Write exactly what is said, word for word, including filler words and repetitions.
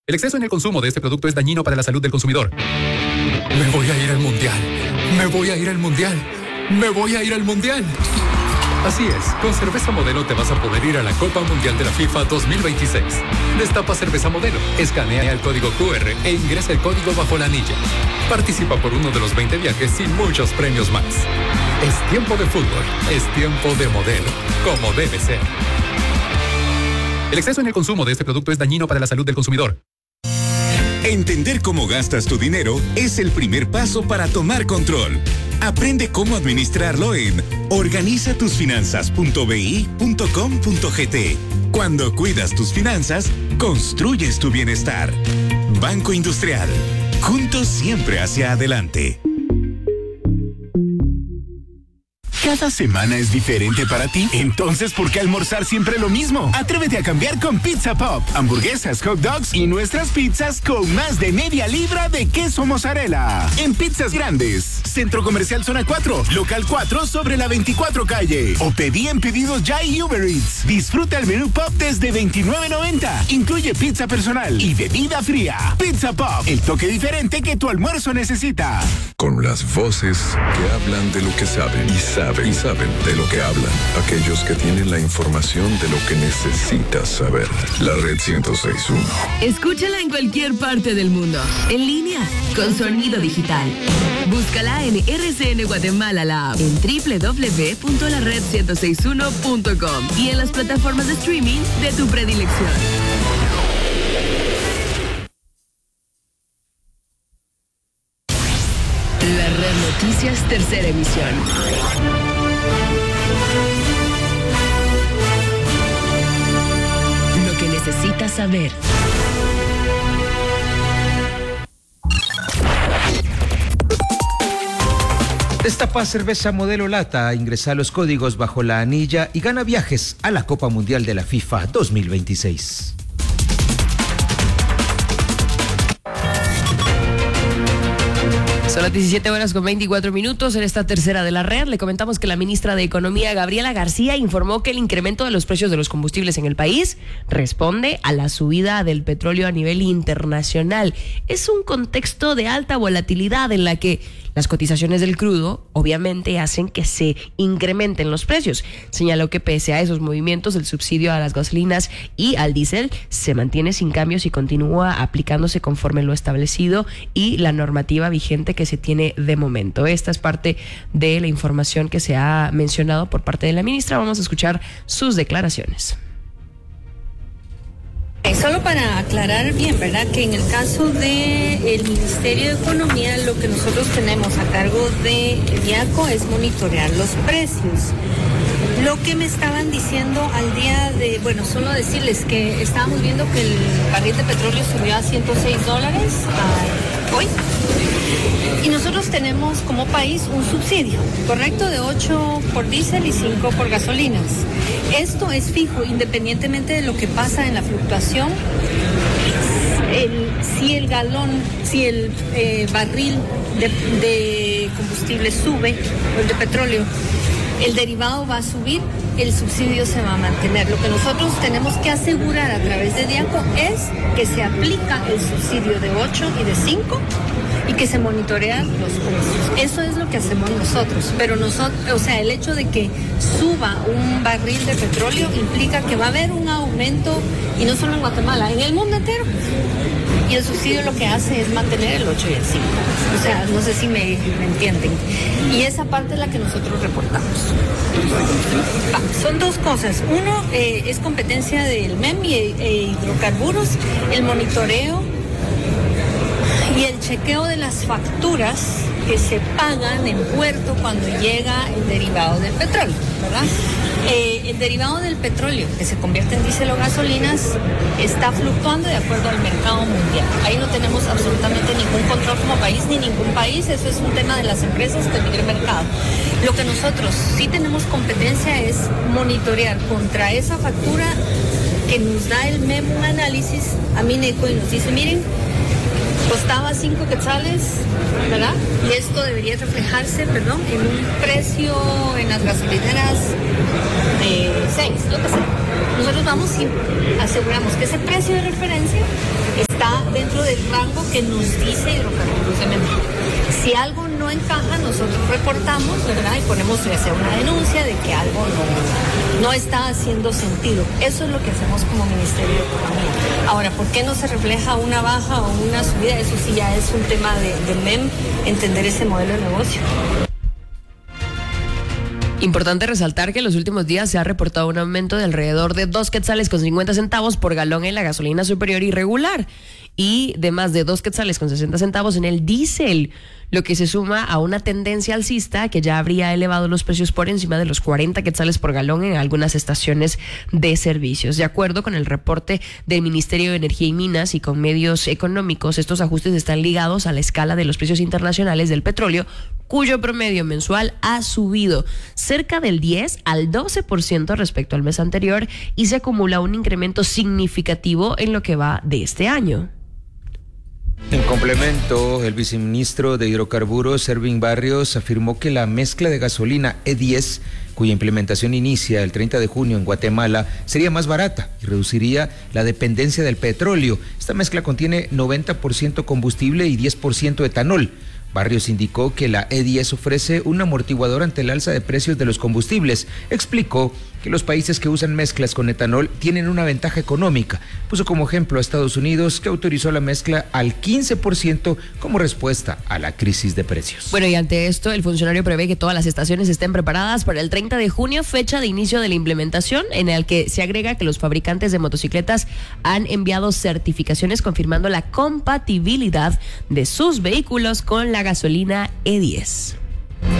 El exceso en el consumo de este producto es dañino para la salud del consumidor. Me voy a ir al mundial. Me voy a ir al mundial. Me voy a ir al mundial. Así es, con Cerveza Modelo te vas a poder ir a la Copa Mundial de la FIFA dos mil veintiséis. Destapa Cerveza Modelo, escanea el código cu erre e ingresa el código bajo la anilla. Participa por uno de los veinte viajes y muchos premios más. Es tiempo de fútbol, es tiempo de Modelo, como debe ser. El exceso en el consumo de este producto es dañino para la salud del consumidor. Entender cómo gastas tu dinero es el primer paso para tomar control. Aprende cómo administrarlo en organiza tus finanzas punto b i punto com punto g t. Cuando cuidas tus finanzas, construyes tu bienestar. Banco Industrial. Juntos siempre hacia adelante. ¿Cada semana es diferente para ti? Entonces, ¿por qué almorzar siempre lo mismo? Atrévete a cambiar con Pizza Pop. Hamburguesas, hot dogs y nuestras pizzas con más de media libra de queso mozzarella. En Pizzas Grandes. Centro Comercial Zona cuatro, Local cuatro sobre la veinticuatro calle. O pedí en Pedidos Ya y Uber Eats. Disfruta el menú Pop desde veintinueve noventa. Incluye pizza personal y bebida fría. Pizza Pop, el toque diferente que tu almuerzo necesita. Con las voces que hablan de lo que saben y saben y saben de lo que hablan. Aquellos que tienen la información de lo que necesitas saber. La Red ciento seis punto uno. Escúchala en cualquier parte del mundo. En línea, con sonido digital. Búscala en R C N Guatemala la app, en doble u doble u doble u punto la red ciento sesenta y uno punto com y en las plataformas de streaming de tu predilección. La Red Noticias, tercera emisión. Lo que necesitas saber. Destapa cerveza modelo lata, ingresa los códigos bajo la anilla y gana viajes a la Copa Mundial de la FIFA dos mil veintiséis. Son las diecisiete horas con veinticuatro minutos. En esta tercera de la red le comentamos que la ministra de Economía, Gabriela García, informó que el incremento de los precios de los combustibles en el país responde a la subida del petróleo a nivel internacional. Es un contexto de alta volatilidad en la que las cotizaciones del crudo obviamente hacen que se incrementen los precios. Señaló que pese a esos movimientos, el subsidio a las gasolinas y al diésel se mantiene sin cambios y continúa aplicándose conforme lo establecido y la normativa vigente que se tiene de momento. Esta es parte de la información que se ha mencionado por parte de la ministra. Vamos a escuchar sus declaraciones. Solo para aclarar bien, ¿verdad? Que en el caso del Ministerio de Economía, lo que nosotros tenemos a cargo de DIACO es monitorear los precios. Lo que me estaban diciendo al día de, bueno, solo decirles que estábamos viendo que el barril de petróleo subió a ciento seis dólares a hoy. Y nosotros tenemos como país un subsidio, ¿correcto? De ocho por diésel y cinco por gasolinas. Esto es fijo, independientemente de lo que pasa en la fluctuación. El, si el galón, si el eh, barril de, de combustible sube, o el de petróleo, el derivado va a subir, el subsidio se va a mantener. Lo que nosotros tenemos que asegurar a través de DIACO es que se aplica el subsidio de ocho y de cinco y que se monitorean los precios. Eso es lo que hacemos nosotros. Pero nosotros, o sea, el hecho de que suba un barril de petróleo implica que va a haber un aumento, y no solo en Guatemala, en el mundo entero. Y el subsidio lo que hace es mantener el ocho y el cinco. O sea, no sé si me, me entienden. Y esa parte es la que nosotros reportamos. Va, son dos cosas. Uno, eh, es competencia del M E M y e hidrocarburos, el monitoreo y el chequeo de las facturas que se pagan en puerto cuando llega el derivado del petróleo, ¿verdad? Eh, el derivado del petróleo, que se convierte en diésel o gasolinas, está fluctuando de acuerdo al mercado mundial. Ahí no tenemos absolutamente ningún control como país, ni ningún país. Eso es un tema de las empresas del libre mercado. Lo que nosotros sí tenemos competencia es monitorear contra esa factura que nos da el M E M un análisis a Mineco y nos dice, miren, costaba cinco quetzales, ¿verdad? Y esto debería reflejarse, perdón, en un precio en las gasolineras de seis, lo que sea. Nosotros vamos y aseguramos que ese precio de referencia está del rango que nos dice Hidrocarburos de México. Si algo no encaja, nosotros reportamos, ¿verdad? Y ponemos ya sea una denuncia de que algo no, no está haciendo sentido. Eso es lo que hacemos como Ministerio de Economía. Ahora, ¿por qué no se refleja una baja o una subida? Eso sí ya es un tema de, de M E M, entender ese modelo de negocio. Importante resaltar que en los últimos días se ha reportado un aumento de alrededor de dos quetzales con cincuenta centavos por galón en la gasolina superior y regular y de más de dos quetzales con sesenta centavos en el diésel, lo que se suma a una tendencia alcista que ya habría elevado los precios por encima de los cuarenta quetzales por galón en algunas estaciones de servicios. De acuerdo con el reporte del Ministerio de Energía y Minas y con medios económicos, estos ajustes están ligados a la escala de los precios internacionales del petróleo, cuyo promedio mensual ha subido cerca del diez al doce por ciento respecto al mes anterior y se acumula un incremento significativo en lo que va de este año. En complemento, el viceministro de Hidrocarburos, Ervin Barrios, afirmó que la mezcla de gasolina E diez, cuya implementación inicia el treinta de junio en Guatemala, sería más barata y reduciría la dependencia del petróleo. Esta mezcla contiene noventa por ciento combustible y diez por ciento etanol. Barrios indicó que la E diez ofrece un amortiguador ante el alza de precios de los combustibles. Explicó que los países que usan mezclas con etanol tienen una ventaja económica. Puso como ejemplo a Estados Unidos, que autorizó la mezcla al quince por ciento como respuesta a la crisis de precios. Bueno, y ante esto, el funcionario prevé que todas las estaciones estén preparadas para el treinta de junio, fecha de inicio de la implementación, en el que se agrega que los fabricantes de motocicletas han enviado certificaciones confirmando la compatibilidad de sus vehículos con la gasolina E diez.